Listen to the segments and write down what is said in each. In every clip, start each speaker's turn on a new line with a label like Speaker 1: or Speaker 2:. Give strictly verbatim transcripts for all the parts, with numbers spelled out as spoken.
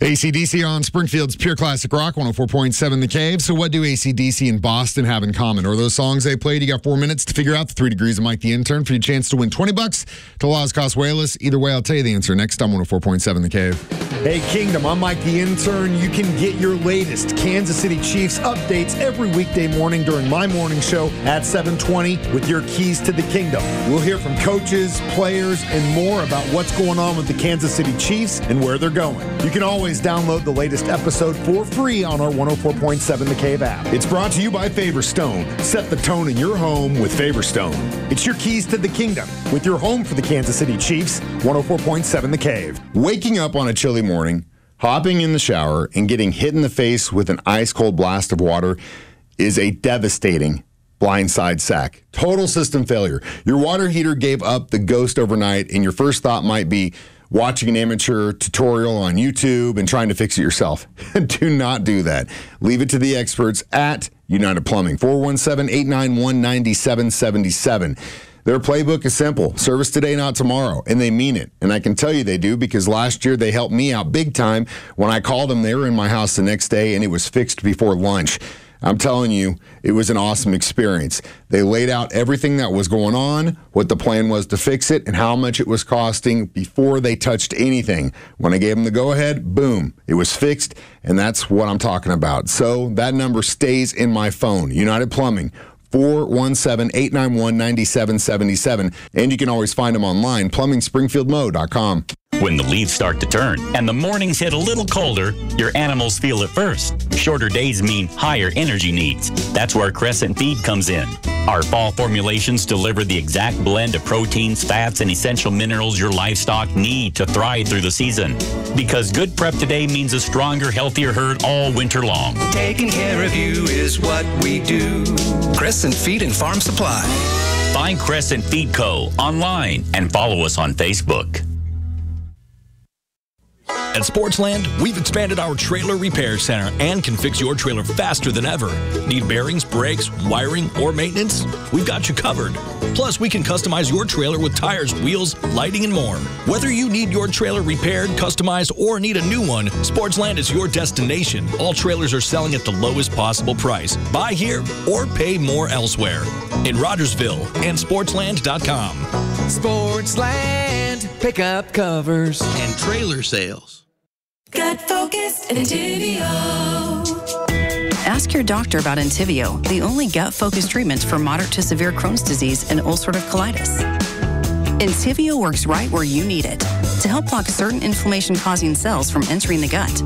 Speaker 1: A C D C on Springfield's Pure Classic Rock, one oh four point seven The Cave. So what do A C D C and Boston have in common? Or those songs they played? You got four minutes to figure out. The Three Degrees of Mike the Intern for your chance to win twenty bucks to Las Casuelas. Either way, I'll tell you the answer next time, one oh four point seven The Cave.
Speaker 2: Hey, Kingdom, I'm Mike the Intern. You can get your latest Kansas City Chiefs updates every weekday morning during my morning show at seven twenty with your keys to the kingdom. We'll hear from coaches, players, and more about what's going on with the Kansas City Chiefs and where they're going. You can always download the latest episode for free on our one oh four point seven The Cave app. It's brought to you by Favorstone. Set the tone in your home with Favorstone. It's your keys to the kingdom with your home for the Kansas City Chiefs, one oh four point seven The Cave.
Speaker 1: Waking up on a chilly morning, hopping in the shower, and getting hit in the face with an ice-cold blast of water is a devastating blindside sack. Total system failure. Your water heater gave up the ghost overnight, and your first thought might be watching an amateur tutorial on YouTube and trying to fix it yourself. Do not do that. Leave it to the experts at United Plumbing. four one seven, eight nine one, nine seven seven seven. Their playbook is simple. Service today, not tomorrow. And they mean it. And I can tell you they do because last year they helped me out big time. When I called them, they were in my house the next day and it was fixed before lunch. I'm telling you, it was an awesome experience. They laid out everything that was going on, what the plan was to fix it, and how much it was costing before they touched anything. When I gave them the go-ahead, boom, it was fixed, and that's what I'm talking about. So that number stays in my phone. United Plumbing, four one seven, eight nine one, nine seven seven seven. And you can always find them online, plumbing springfield mo dot com.
Speaker 3: When the leaves start to turn and the mornings hit a little colder, your animals feel it first. Shorter days mean higher energy needs. That's where Crescent Feed comes in. Our fall formulations deliver the exact blend of proteins, fats, and essential minerals your livestock need to thrive through the season. Because good prep today means a stronger, healthier herd all winter long.
Speaker 4: Taking care of you is what we do. Crescent Feed and Farm Supply.
Speaker 3: Find Crescent Feed Co. online and follow us on Facebook.
Speaker 5: At Sportsland, we've expanded our trailer repair center and can fix your trailer faster than ever. Need bearings, brakes, wiring, or maintenance? We've got you covered. Plus, we can customize your trailer with tires, wheels, lighting, and more. Whether you need your trailer repaired, customized, or need a new one, Sportsland is your destination. All trailers are selling at the lowest possible price. Buy here or pay more elsewhere. In Rogersville and sportsland dot com.
Speaker 6: Sportsland, pickup covers
Speaker 7: and trailer sales.
Speaker 8: Gut focused and Entivio.
Speaker 9: Ask your doctor about Entivio, the only gut-focused treatment for moderate to severe Crohn's disease and ulcerative colitis. Entivio works right where you need it to help block certain inflammation-causing cells from entering the gut.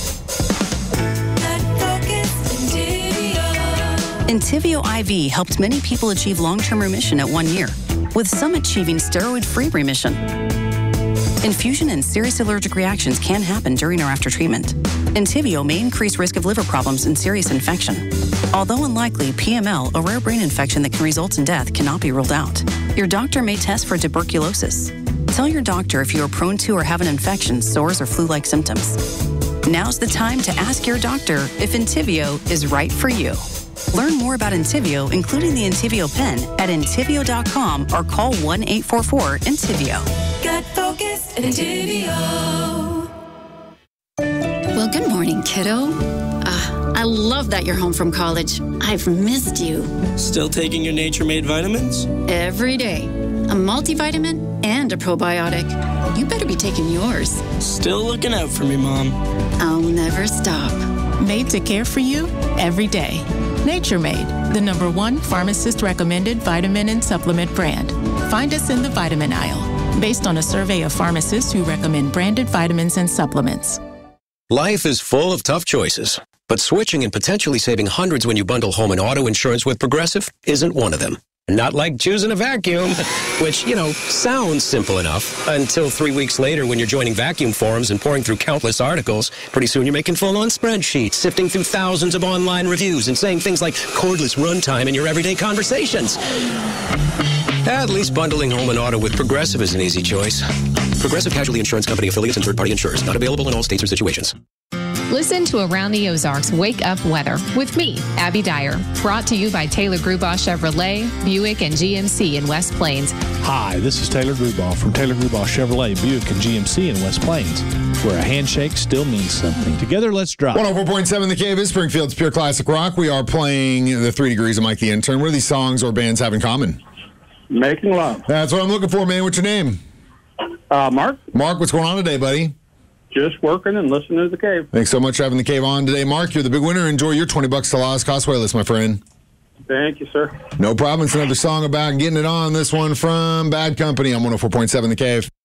Speaker 9: Entivio I V helped many people achieve long-term remission at one year, with some achieving steroid-free remission. Infusion and serious allergic reactions can happen during or after treatment. Entivio may increase risk of liver problems and serious infection. Although unlikely, P M L, a rare brain infection that can result in death, cannot be ruled out. Your doctor may test for tuberculosis. Tell your doctor if you are prone to or have an infection, sores, or flu-like symptoms. Now's the time to ask your doctor if Entivio is right for you. Learn more about Entivio, including the Entivio pen, at entivio dot com or call one eight four four, Entivio.
Speaker 8: Gut focused and Entivio.
Speaker 10: Well, good morning, kiddo. Uh, I love that you're home from college. I've missed you.
Speaker 11: Still taking your Nature Made vitamins?
Speaker 10: Every day. A multivitamin and a probiotic. You better be taking yours.
Speaker 11: Still looking out for me, Mom.
Speaker 10: I'll never stop.
Speaker 12: Made to care for you every day. Nature Made, the number one pharmacist-recommended vitamin and supplement brand. Find us in the vitamin aisle, based on a survey of pharmacists who recommend branded vitamins and supplements.
Speaker 13: Life is full of tough choices, but switching and potentially saving hundreds when you bundle home and auto insurance with Progressive isn't one of them. Not like choosing a vacuum, which, you know, sounds simple enough until three weeks later when you're joining vacuum forums and pouring through countless articles. Pretty soon you're making full-on spreadsheets, sifting through thousands of online reviews and saying things like cordless runtime in your everyday conversations. At least bundling home and auto with Progressive is an easy choice. Progressive Casualty Insurance Company affiliates and third-party insurers. Not available in all states or situations.
Speaker 6: Listen to Around the Ozarks Wake Up Weather with me, Abby Dyer. Brought to you by Taylor Grubaugh Chevrolet, Buick, and G M C in West Plains.
Speaker 7: Hi, this is Taylor Grubaugh from Taylor Grubaugh Chevrolet, Buick, and G M C in West Plains, where a handshake still means something. Together, let's drive.
Speaker 1: one oh four point seven The Cave is Springfield's Pure Classic Rock. We are playing the Three Degrees of Mike the Intern. What do these songs or bands have in common?
Speaker 14: Making love.
Speaker 1: That's what I'm looking for, man. What's your name?
Speaker 14: Uh, Mark.
Speaker 1: Mark, what's going on today, buddy?
Speaker 14: Just working and listening to The Cave.
Speaker 1: Thanks so much for having The Cave on today, Mark. You're the big winner. Enjoy your twenty bucks to Law's Costway list, my friend.
Speaker 14: Thank you, sir.
Speaker 1: No problem. It's another song about getting it on. This one from Bad Company on one oh four point seven The Cave.